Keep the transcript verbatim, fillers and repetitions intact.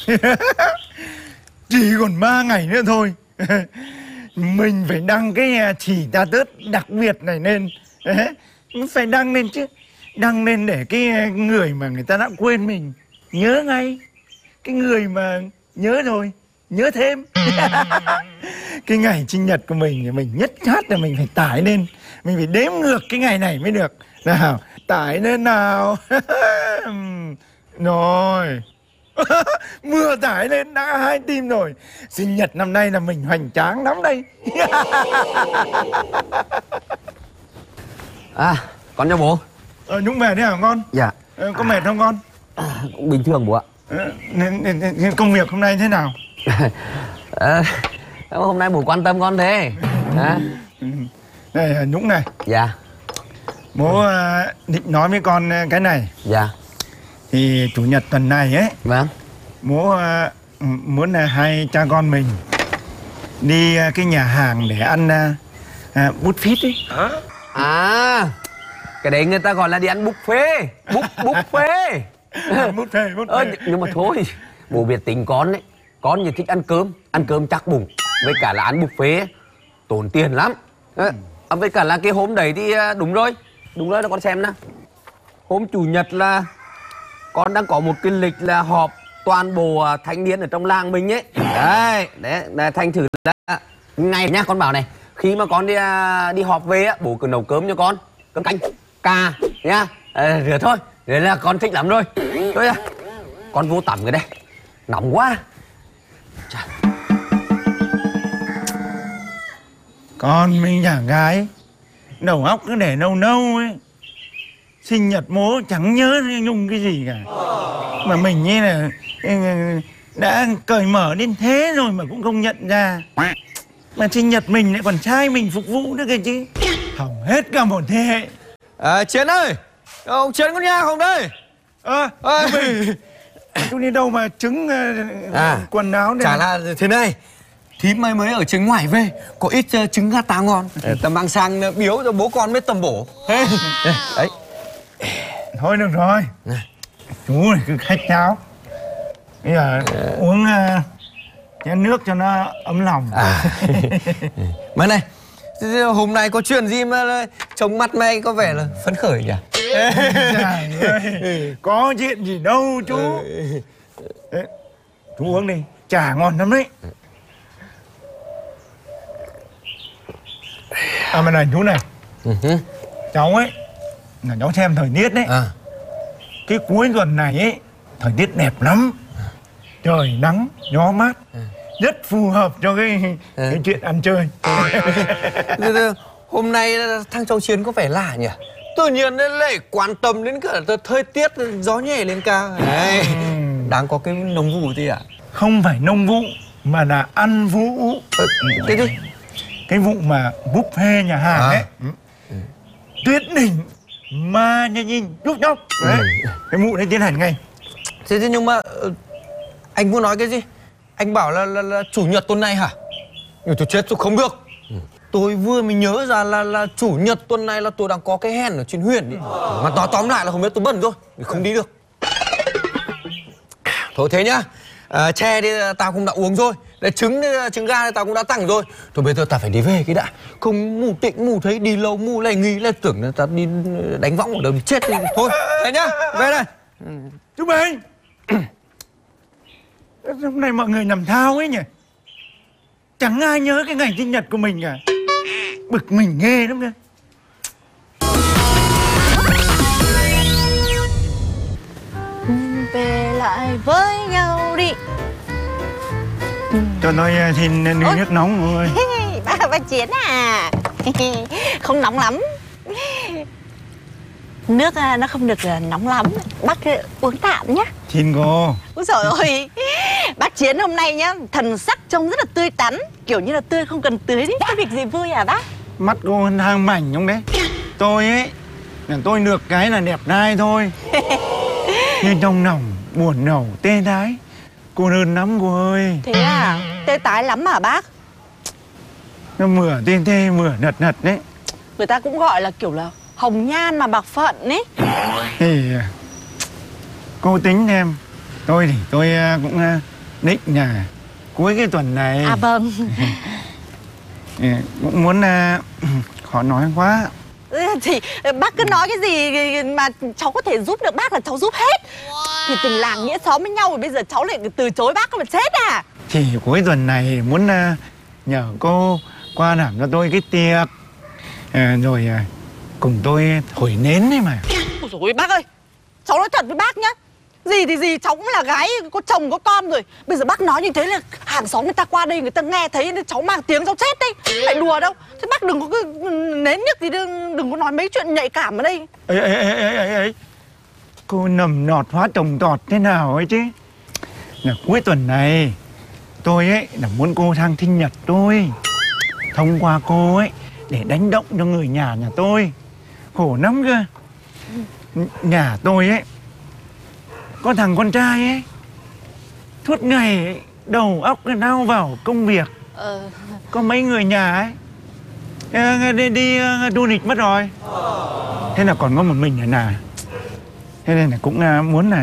Chỉ còn ba ngày nữa thôi. Mình phải đăng cái chỉ status đặc biệt này lên. Phải đăng lên chứ. Đăng lên để cái người mà người ta đã quên mình nhớ ngay. Cái người mà nhớ rồi nhớ thêm. Cái ngày sinh nhật của mình thì mình nhất hát là mình phải tải lên. Mình phải đếm ngược cái ngày này mới được. Nào, tải lên nào. Rồi. Mưa tải lên đã hai tim rồi. Sinh nhật năm nay là mình hoành tráng lắm đây. À, con chào bố. Ờ, Nhũng về thế hả con? Dạ. Ờ, có mệt không con? À, cũng bình thường bố ạ. Ờ, công việc hôm nay thế nào? À, hôm nay bố quan tâm con thế. À. Này Nhũng này. Dạ. Bố định nói với con cái này. Dạ. Thì chủ nhật tuần này ấy. Vâng. Bố muốn hai cha con mình đi cái nhà hàng để ăn buffet ấy. À, cái đấy người ta gọi là đi ăn buffet. Búc buffet. Buffet, buffet. Ờ, nhưng mà thôi, bố biết tính con đấy. Con thì thích ăn cơm, ăn cơm chắc bụng. Với cả là ăn buffet tốn tiền lắm. À, với cả là cái hôm đấy thì đúng rồi. Đúng rồi, con xem nào. Hôm chủ nhật là con đang có một cái lịch là họp toàn bộ thanh niên ở trong làng mình ấy. Đấy, đấy, đấy thành thử là ngày nha, con bảo này, khi mà con đi đi họp về á, bố cứ nấu cơm cho con, cơm canh, cà nhá, à, rửa thôi, rửa là con thích lắm rồi. Thôi à, con vô tắm cái đây, nóng quá. Chà. Con mình nhà gái, đầu óc cứ để nâu nâu ấy. Sinh nhật bố chẳng nhớ nhung cái gì cả. Mà mình như là đã cởi mở đến thế rồi mà cũng không nhận ra. Mà sinh nhật mình lại còn trai mình phục vụ nữa kìa chứ. Hỏng hết cả một thế hệ. À, Chiến ơi, ông Chiến có nhà không đây? Ơ, à, mình chú đi đâu mà trứng à, quần áo này? Chả là thế này, thím mới mới ở trên ngoài về, có ít uh, trứng gà tá ngon. Tầm mang sang biếu cho bố con mới tầm bổ. Đấy. Thôi được rồi. Chú này cứ khách sáo. Bây giờ uống uh, chén nước cho nó ấm lòng. À. Mà này, hôm nay có chuyện gì mà trông mặt mày có vẻ là phấn khởi nhỉ? Trời ơi, có chuyện gì đâu chú. Đấy, chú uống đi, trà ngon lắm đấy. À mà này chú này, cháu ấy là cháu xem thời tiết đấy. À. Cái cuối tuần này ấy thời tiết đẹp lắm, trời nắng gió mát, rất phù hợp cho cái cái chuyện ăn chơi. Hôm nay thằng cháu Chiến có vẻ lạ nhỉ? Tự nhiên lại quan tâm đến cả thời tiết gió nhẹ lên ca. Đấy. Đáng có cái nông vụ gì ạ? À? Không phải nông vụ mà là ăn vũ. Ờ, cái gì? Cái vụ mà buffet nhà hàng ấy. À. Tuyết đỉnh mà nhà nhìn lúc nhóc. Đấy. Ừ. Cái vụ đấy tiến hành ngay. Thế thế nhưng mà anh muốn nói cái gì? Anh bảo là, là, là chủ nhật tuần này hả? Nhưng tôi chết tôi không được. Ừ. Tôi vừa mới nhớ ra là là chủ nhật tuần này là tôi đang có cái hẹn ở trên huyện ý. Mà tóm tóm lại là không biết tôi bận rồi, không đi được. Thôi thế nhá. À, chè thì tao cũng đã uống rồi. Để trứng trứng gà thì tao cũng đã tặng rồi. Thôi bây giờ tao phải đi về cái đã. Không mù tịnh mù thấy đi lâu mù lại nghi lại tưởng là tao đi đánh võng ở đâu chết đi. Thôi thế nhá, về đây. Chú Bình. Hôm nay mọi người nằm thao ấy nhỉ. Chẳng ai nhớ cái ngày sinh nhật của mình cả. Bực mình ghê lắm kìa. Về lại với nhau đi. Cho tôi xin ly nước nóng thôi. Bác, bác Chiến à. Không nóng lắm. Nước nó không được nóng lắm. Bác uống tạm nhé. Xin cô. Úi dồi ôi. Bác Chiến hôm nay nhá, thần sắc trông rất là tươi tắn. Kiểu như là tươi không cần tưới đấy. Có việc gì vui à bác? Mắt cô hang mảnh không đấy. Tôi ấy là tôi được cái là đẹp trai thôi. Nhưng trong lòng buồn nầu tê tái. Cô đơn lắm cô ơi. Thế à? Tê tái lắm mà bác. Nó mửa tê tê mửa nật nật đấy. Người ta cũng gọi là kiểu là hồng nhan mà bạc phận ấy. Thì cô tính em. Tôi thì tôi cũng định là cuối cái tuần này. À vâng. Ừ, cũng muốn à, khó nói quá. Ừ, thì bác cứ nói cái gì mà cháu có thể giúp được bác là cháu giúp hết. Thì tình làng nghĩa xóm với nhau rồi bây giờ cháu lại từ chối bác mà chết à? Thì cuối tuần này muốn à, nhờ cô qua làm cho tôi cái tiệc à, rồi à, cùng tôi thổi nến đấy mà. Ôi dồi ôi, bác ơi, cháu nói thật với bác nhá. Gì thì gì, cháu cũng là gái có chồng có con rồi. Bây giờ bác nói như thế là hàng xóm người ta qua đây người ta nghe thấy cháu mang tiếng cháu chết đấy. Phải đùa đâu. Thế bác đừng có cứ nến nhức thì đừng, đừng có nói mấy chuyện nhạy cảm ở đây. Ê, ê, ê, ê, ê, ê. Cô nầm nọt hóa trồng tọt thế nào ấy chứ. Là cuối tuần này tôi ấy là muốn cô sang sinh nhật tôi, thông qua cô ấy để đánh động cho người nhà nhà tôi. Khổ lắm cơ. Nhà tôi ấy có thằng con trai ấy suốt ngày ấy, đầu óc nao vào công việc. Ờ... Có mấy người nhà ấy ờ, đi, đi uh, du lịch mất rồi. Thế là còn có một mình ở nhà. Thế nên là cũng uh, muốn là